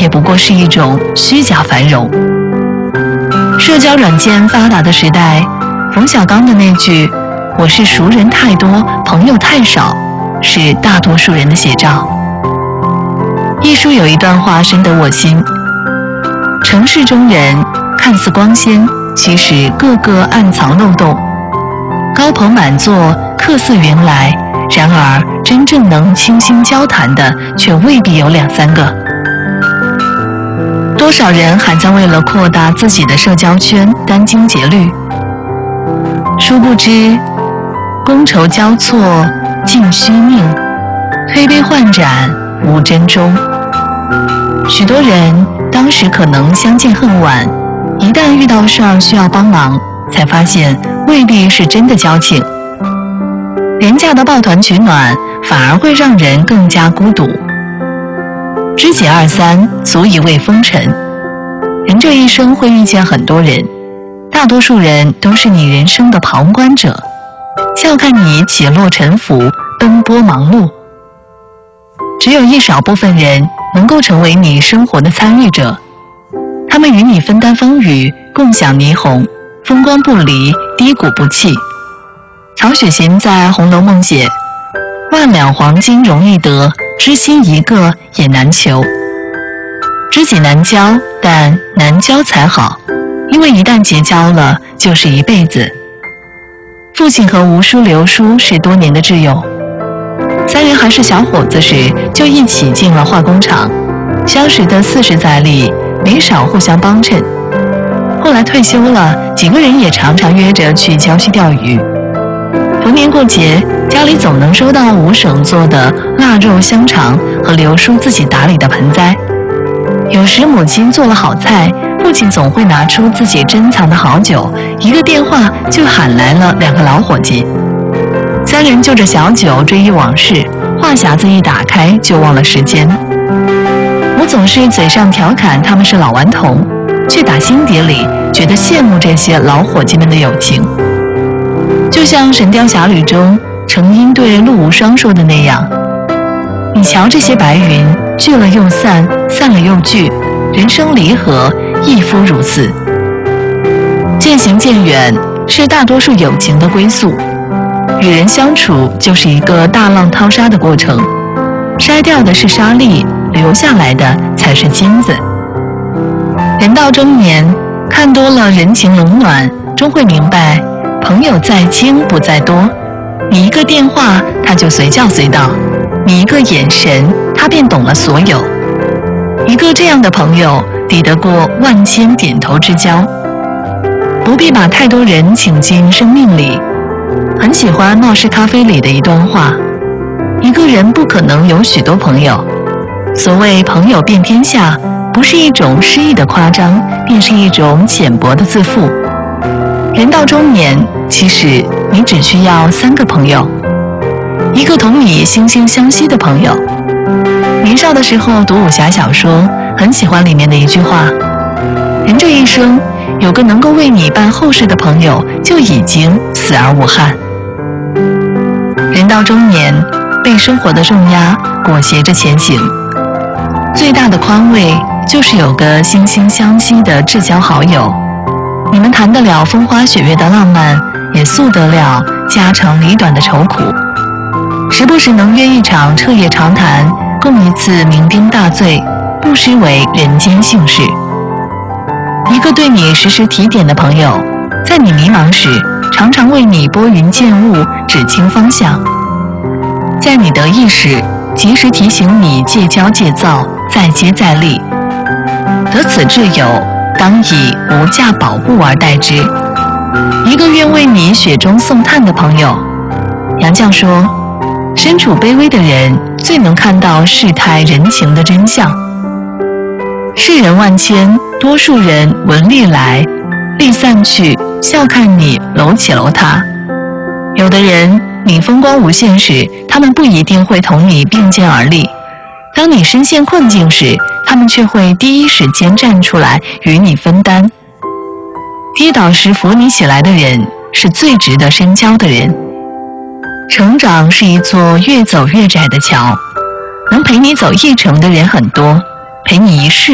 也不过是一种虚假繁荣。社交软件发达的时代，冯小刚的那句“我是熟人太多，朋友太少”，是大多数人的写照。一书有一段话深得我心：城市中人看似光鲜，其实个个暗藏漏洞。高朋满座，客似云来，然而真正能倾心交谈的却未必有两三个。多少人还在为了扩大自己的社交圈殚精竭虑，殊不知觥筹交错尽虚命，推杯换盏无真衷。许多人当时可能相见恨晚，一旦遇到事儿需要帮忙，才发现未必是真的交情。廉价的抱团取暖反而会让人更加孤独。知己二三足以慰风尘。人这一生会遇见很多人，大多数人都是你人生的旁观者，笑看你起落沉浮，奔波忙碌。只有一少部分人能够成为你生活的参与者，他们与你分担风雨，共享霓虹，风光不离，低谷不弃。曹雪芹在《红楼梦》写：万两黄金容易得，知心一个也难求。知己难交，但难交才好，因为一旦结交了，就是一辈子。父亲和吴叔、刘叔是多年的挚友，三人还是小伙子时就一起进了化工厂，相识的40载里没少互相帮衬。后来退休了，几个人也常常约着去郊区钓鱼。逢年过节，家里总能收到吴婶做的腊肉香肠和刘叔自己打理的盆栽。有时母亲做了好菜，父亲总会拿出自己珍藏的好酒，一个电话就喊来了2个老伙计。三人就着小酒追忆往事，话匣子一打开就忘了时间。我总是嘴上调侃他们是老顽童，却打心底里觉得羡慕这些老伙计们的友情。就像《神雕侠侣》中程婴对陆无双说的那样，你瞧这些白云，聚了又散，散了又聚，人生离合亦复如此。渐行渐远是大多数友情的归宿，与人相处就是一个大浪淘沙的过程，筛掉的是沙粒，留下来的才是金子。人到中年，看多了人情冷暖，终会明白朋友在精不在多。你一个电话他就随叫随到，你一个眼神他便懂了所有。一个这样的朋友抵得过万千点头之交。不必把太多人请进生命里。很喜欢《冒失咖啡》里的一段话：一个人不可能有许多朋友，所谓朋友遍天下，不是一种诗意的夸张，便是一种浅薄的自负。人到中年，其实你只需要3个朋友，一个同你惺惺相惜的朋友。年少的时候读武侠小说，很喜欢里面的一句话：人这一生有个能够为你办后事的朋友，就已经死而无憾。人到中年，被生活的重压裹挟着前行，最大的宽慰就是有个惺惺相惜的至交好友，你们谈得了风花雪月的浪漫，也诉得了家长里短的愁苦，时不时能约一场彻夜长谈，共一次酩酊大醉，不失为人间幸事。一个对你时时提点的朋友，在你迷茫时常常为你拨云见雾，指清方向；在你得意时及时提醒你戒骄戒躁，再接再厉。得此挚友，当以无价宝物而待之。一个愿为你雪中送炭的朋友。杨绛说，身处卑微的人最能看到世态人情的真相。世人万千，多数人闻利来，利散去，笑看你楼起楼塌。有的人你风光无限时，他们不一定会同你并肩而立；当你身陷困境时，他们却会第一时间站出来与你分担。跌倒时扶你起来的人，是最值得深交的人。成长是一座越走越窄的桥，能陪你走一程的人很多，陪你一世